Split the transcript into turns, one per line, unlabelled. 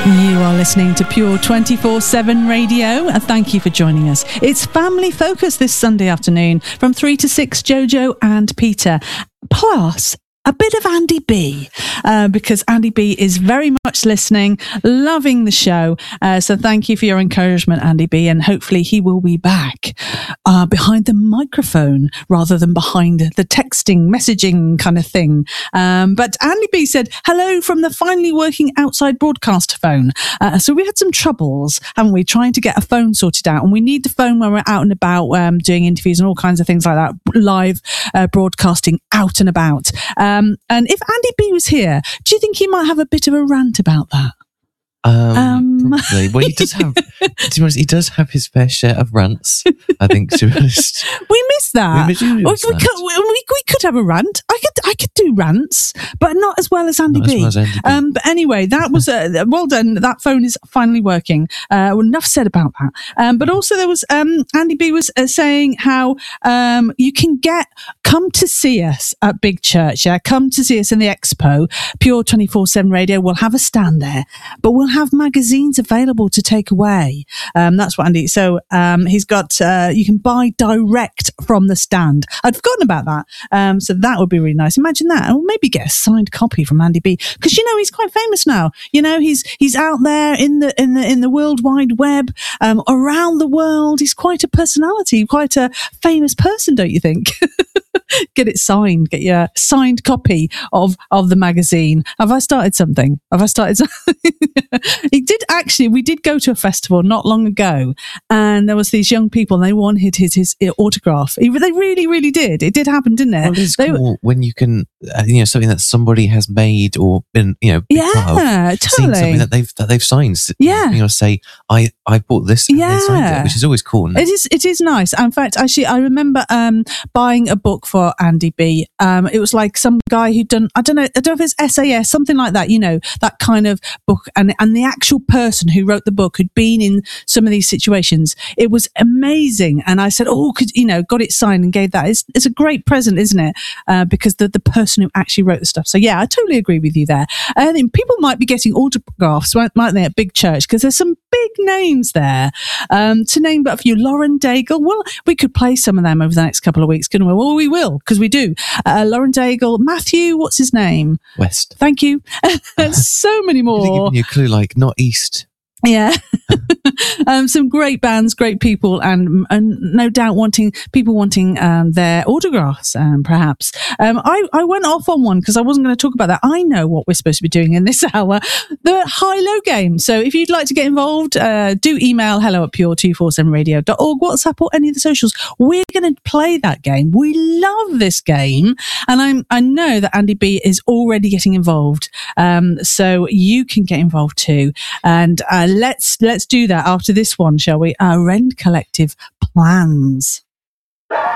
You are listening to Pure 24/7 Radio, and thank you for joining us. It's Family Focus this Sunday afternoon from 3 to 6, Jojo and Peter, plus a bit of Andy B, because Andy B is very much listening, loving the show. So thank you for your encouragement, Andy B, and hopefully he will be back behind the microphone rather than behind the texting, messaging kind of thing. But Andy B said, hello from the finally working outside broadcast phone. So we had some troubles, haven't we, trying to get a phone sorted out, and we need the phone when we're out and about doing interviews and all kinds of things like that, live broadcasting out and about. And if Andy B was here, do you think he might have a bit of a rant about that?
Probably. Well, he does have his fair share of rants, I think, to be honest.
We miss that. We could have a rant. I could do rants, but not as well as Andy B. But anyway, that was well done. That phone is finally working. Enough said about that. But also there was Andy B was saying how you can come to see us at Big Church. Yeah, come to see us in the Expo. Pure 24/7 Radio. We'll have a stand there, but we'll have magazines available to take away. That's what Andy. So he's got. You can buy direct from the stand. I'd forgotten about that. So that would be really nice. Imagine that. Or maybe get a signed copy from Andy B, because he's quite famous now. He's out there in the World Wide Web, around the world. He's quite a personality, quite a famous person, don't you think? Get it signed. Get your signed copy of the magazine. Have I started something? We did go to a festival not long ago, and there was these young people, and they wanted his autograph. They really, really did. It did happen, didn't it?
Well, it's cool when you can, something that somebody has made or been,
totally.
Seen something that they've signed.
Yeah.
Say, I bought this and they signed it, which is always cool.
It is nice. In fact, actually, I remember buying a book for Andy B. It was like some guy who'd done, I don't know if it's SAS, something like that, that kind of book, and the actual person who wrote the book had been in some of these situations. It was amazing. And I said, got it signed and gave that. It's a great present, isn't it? Because the person who actually wrote the stuff. So yeah, I totally agree with you there. I think people might be getting autographs, might they, at Big Church, because there's some big names there. To name but a few, Lauren Daigle. Well, we could play some of them over the next couple of weeks, couldn't we? Well, we will, because we do. Lauren Daigle, Matthew, what's his name?
West.
Thank you. So many more.
Giving you a clue, like not East.
Yeah. Some great bands, great people, and no doubt people wanting their autographs, perhaps. I went off on one because I wasn't going to talk about that. I know what we're supposed to be doing in this hour, the high-low game. So if you'd like to get involved, do email hello@pure247radio.org, WhatsApp, or any of the socials. We're going to play that game. We love this game, and I know that Andy B is already getting involved. So you can get involved too, and let's do that after this one, shall we? Rend Collective Plans.